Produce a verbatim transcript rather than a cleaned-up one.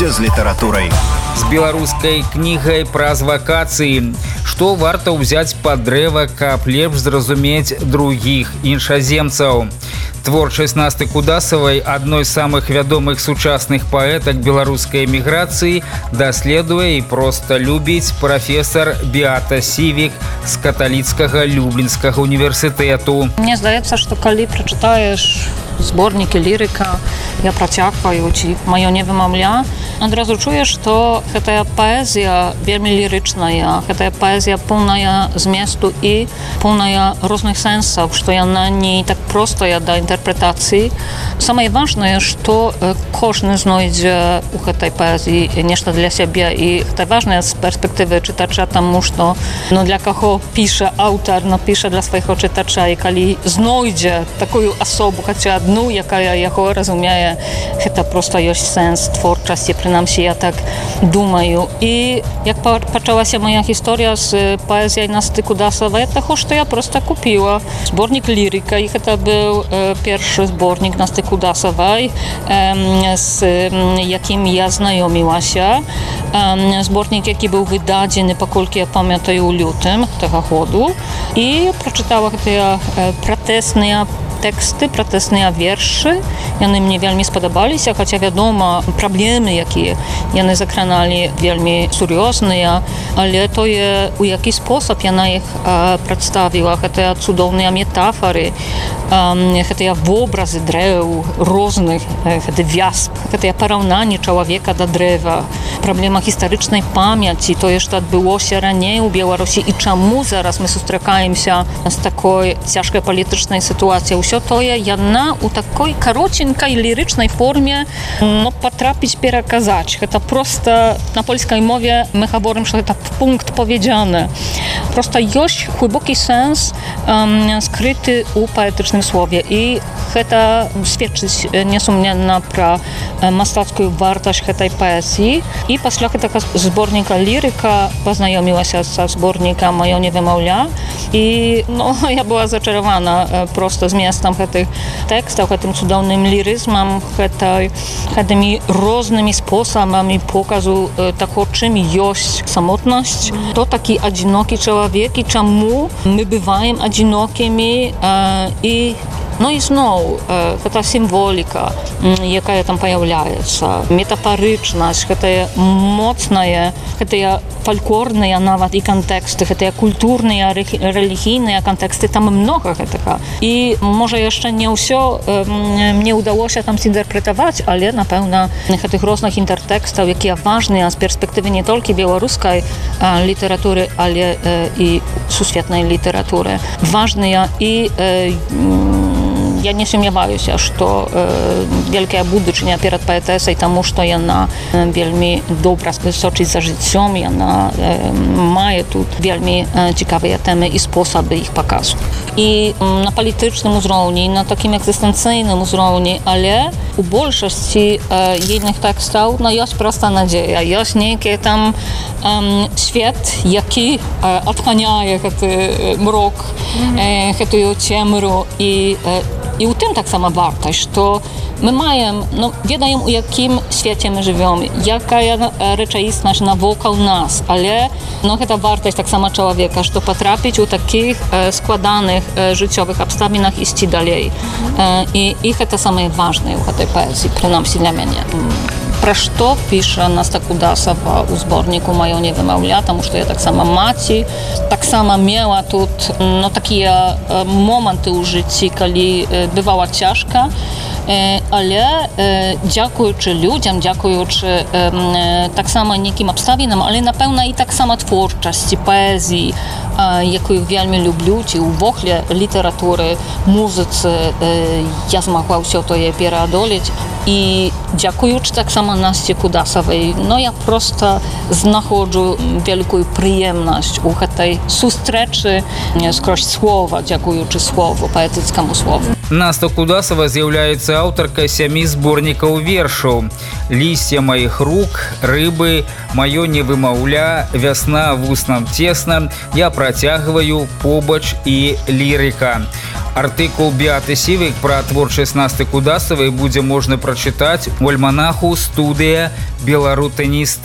Знаёмся з літаратурай. З беларускай кнігай праз вакацыі. Што варта ўзяць пад дрэва, каб лепш зразумець другіх іншаземцаў. Творчасць Насты Кудасавай, адной з самых вядомых сучасных паэтак беларускай эміграцыі, даследуе і проста любіць прафесар Беата Сівік з каталіцкага Люблінскага універсітэту. Мне здаецца, што калі прачытаеш зборнікі лірыка, я працягваю ці маё не вымаўля, адразу чуеш, што гэтая паэзія вельмі лірычная, гэтая паэзія поўная зместу і поўная розных сэнсаў, што яна не так простая да інтэрпрэтацыі. Самае важнае, што кожны знойдзе ў гэтай паэзіі нешта для сябе, і гэта важнае з перспектывы чытача, таму што ну, для каго піша аўтар, напіша для свайго чытача, і калі знойдзе такую асобу, хаця адну, якая яго разумее, гэта проста ёсць сэнс творчасці, прынамсі я так думаю. І як пачалася моя гісторыя з паэзіяй Насты Кудасавай, таго, што я проста купіла зборнік лірыка, і гэта быў э, першы зборнік Насты Кудасавай, э, з якім я знаёмілася. Э, зборнік, які быў выдадзены, паколькі я памятаю, у лютым таго году. І прачытала гэтыя э, пратэсныя тэксты, пратэсныя вершы. Яны мне вельмі спадабаліся, хаця, вядома, праблемы, якія яны закраналі, вельмі сур'ёзныя, але тое, у які спосаб яна іх э, прадставіла, гэтыя цудоўныя метафары, э, гэтыя вобразы дрэў розных, э, гэты вязб, гэтыя параўнанні чалавека да дрэва, праблема гістарычнай памяці, тое, што адбылося раней у Беларусі, і чаму зараз мы сустракаемся з такой цяжкай палітычнай сітуацыяй. Усё тое яна ў такой каротенькай лірычнай форме ну, патрапіць пераказаць. Гэта проста на польскай мове мы гаворым, што гэта пункт паведзяны. Проста ёсць глыбокі сэнс эм, скрыты ў паэтычным слове. І гэта сведчыць несумненна пра мастацкую вартасць гэтай паэзіі. І пасля гэтага зборніка лірыка пазнаёмілася са зборнікам «Маё не вымаўля». І ну, я была зачаравана проста зместам гэтых тэкстаў, гэтым цудоўным лірызмам, гэтай, гэтымі рознымі спосабамі показу э, таго, чым ёсць самотнасць. То такі адзінокі чалавек, і чаму мы бываем адзінокімі, э, і ну і зноў, э, гэта сімволіка, якая там паяўляецца, метафарычнасць, гэтая моцная, гэтыя фальклорныя нават і кантэксты, гэтыя культурныя, рэлігійныя кантэксты, там многа гэтага. І, можа, яшчэ не ўсё э, мне ўдалося там інтэрпрэтаваць, але, напэўна, гэтых розных інтэртэкстаў, якія важныя з перспектывы не толькі беларускай э, літаратуры, але э, і сусветнай літаратуры. Важныя і э, я не сумняваюся, што э, вялікая будучыня перад паэтэсай, таму што яна э, вельмі добра сочыць за жыццём, яна э, мае тут вельмі э, цікавыя тэмы і спосабы іх паказу. І э, на палітычным узроўні, на такім экзістэнцыйным узроўні, але у большасці э, ейных тэкстаў ну, ёсць проста надзея, ёсць нейкі там э, свет, які э, адганяе гэты мрок, э, гэтую цемру і э, І ў тым таксама вартасць, што мы маем, ну, ведаем, у якім свеце мы жывём, якая рэчаіснасць навокал нас, але ну, гэта вартасць таксама чалавека, што патрапіць у такіх э, складаных э, жыццёвых абставінах ісці далей. Э, і, і гэта самае важнае ў гэтай паэзіі, прынамсі для мяне. Пра што піша Наста Кудасава ў зборніку «Маё не вымаўля», таму што я таксама маці, таксама мела тут ну, такія э, моманты ў жыцці, калі э, бывала цяжка, э, але э, дзякуючы людзям, дзякуючы э, э, таксама нейкім абставінам, але напэўна і таксама творчасці, паэзіі, э, якую вельмі люблю, ці ўвогуле літаратуры, музыцы, э, я змагла ўсё тое пераадолець. І дзякуючы таксама Насці Кудасавай, ну я проста знаходжу вялікую прыемнасць у гэтай сустрэчы скрозь слова, дзякуючы слову, паэтыцкаму слову. Наста Кудасава з'яўляецца аўтаркай сямі зборнікаў вершаў: «Лісце маіх рук», «Рыбы», «Маё не вымаўля», «Вясна вуснам цесна», «Я працягваю», «Побач» і «Лірыка». Артыкул Беаты Сівік пра творчасць Насты Кудасавай будзе можна прачытаць у альманаху «Студыя беларутэністы».